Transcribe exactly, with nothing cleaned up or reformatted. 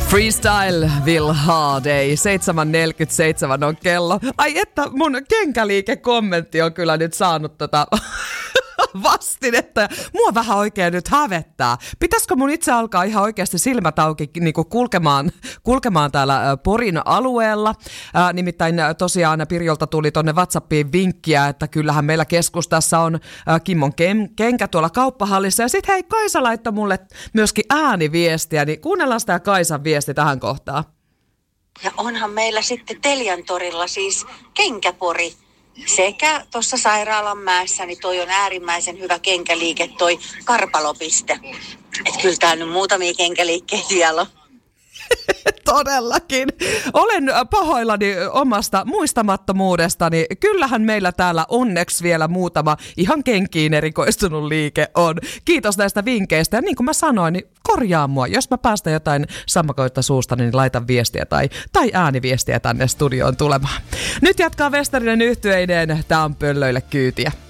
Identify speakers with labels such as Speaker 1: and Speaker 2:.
Speaker 1: Freestyle Will Hardey, seitsemän neljäkymmentäseitsemän on kello. Ai että mun kenkäliike-kommentti on kyllä nyt saanut tota vastinetta. Ja mua vähän oikein nyt hävettää. Pitäisikö mun itse alkaa ihan oikeasti silmät auki niin kuin kulkemaan, kulkemaan täällä Porin alueella? Ää, nimittäin tosiaan Pirjolta tuli tonne WhatsAppiin vinkkiä, että kyllähän meillä keskustassa on ää, Kimmon ken- kenkä tuolla kauppahallissa. Ja sit hei, Kaisa laittoi mulle myöskin ääniviestiä, niin kuunnellaan sitä Kaisan viesti tähän kohtaan.
Speaker 2: Ja onhan meillä sitten Telian torilla siis kenkäpori. Sekä tuossa Sairaalanmäessä, niin toi on äärimmäisen hyvä kenkäliike, toi Karpalopiste. Että kyllä täällä nyt muutamia kenkäliikkeitä vielä on.
Speaker 1: Todellakin. Olen pahoillani omasta muistamattomuudestani. Kyllähän meillä täällä onneksi vielä muutama ihan kenkiin erikoistunut liike on. Kiitos näistä vinkkeistä. Ja niin kuin mä sanoin, niin korjaa mua. Jos mä päästän jotain sammakoita suusta, niin laitan viestiä tai, tai ääniviestiä tänne studioon tulemaan. Nyt jatkaa Westerinen yhtyeiden Tää on pöllöille kyytiä.